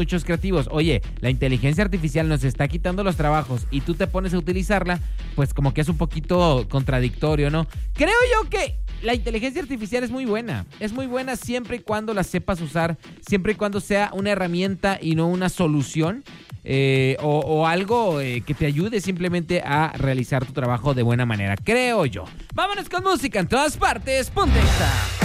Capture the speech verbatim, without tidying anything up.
muchos creativos, oye, la inteligencia artificial nos está quitando los trabajos y tú te pones a utilizarla, pues como que es un poquito contradictorio, ¿no? Creo yo que la inteligencia artificial es muy buena, es muy buena siempre y cuando la sepas usar, siempre y cuando sea una herramienta y no una solución. Eh, o, o algo eh, que te ayude simplemente a realizar tu trabajo de buena manera, creo yo. Vámonos con música en todas partes, ponte esta.